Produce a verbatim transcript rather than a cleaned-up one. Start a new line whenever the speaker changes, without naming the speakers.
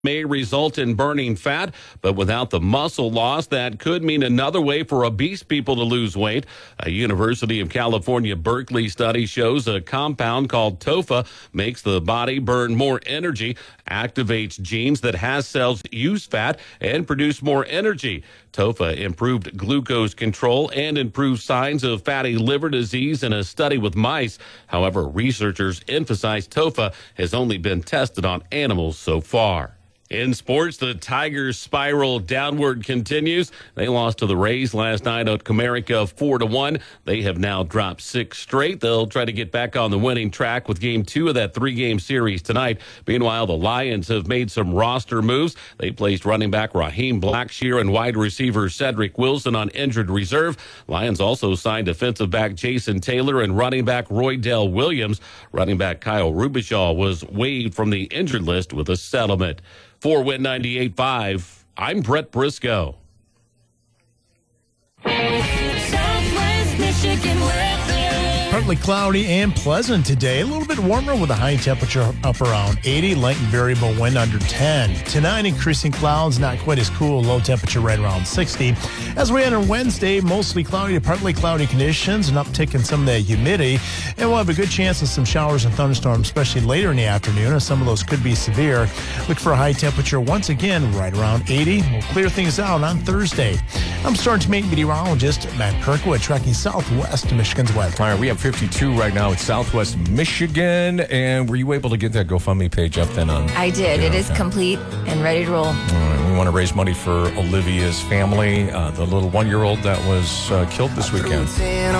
may result in burning fat, but without the muscle loss, that could mean another way for obese people to lose weight. A University of California, Berkeley study shows a compound called TOFA makes the body burn more energy, activates genes that has cells use fat, and produce more energy. TOFA improved glucose control and improved signs of fatty liver disease in a study with mice. However, researchers emphasize TOFA has only been tested on animals so far. In sports, the Tigers' spiral downward continues. They lost to the Rays last night at Comerica four to one. They have now dropped six straight. They'll try to get back on the winning track with game two of that three-game series tonight. Meanwhile, the Lions have made some roster moves. They placed running back Raheem Blackshear and wide receiver Cedric Wilson on injured reserve. Lions also signed defensive back Jason Taylor and running back Roydell Williams. Running back Kyle Rubishaw was waived from the injured list with a settlement. For Win ninety-eight point five, I'm Brett Briscoe.
Southwest Michigan weather.
Partly cloudy and pleasant today. A little bit warmer with a high temperature up around eighty. Light and variable wind under ten. Tonight, increasing clouds, not quite as cool. Low temperature right around sixty. As we enter Wednesday, mostly cloudy to partly cloudy conditions. An uptick in some of the humidity. And we'll have a good chance of some showers and thunderstorms, especially later in the afternoon. And some of those could be severe. Look for a high temperature once again right around eighty. We'll clear things out on Thursday. I'm Storm Team eight meteorologist Matt Kirkwood, tracking southwest to Michigan's weather.
All right, we have fifty-two right now at Southwest Michigan. And were you able to get that GoFundMe page up then? On
I did.
Yeah,
it is
okay.
complete and ready to roll.
All right, we want to raise money for Olivia's family, uh, the little one-year-old that was uh, killed this weekend.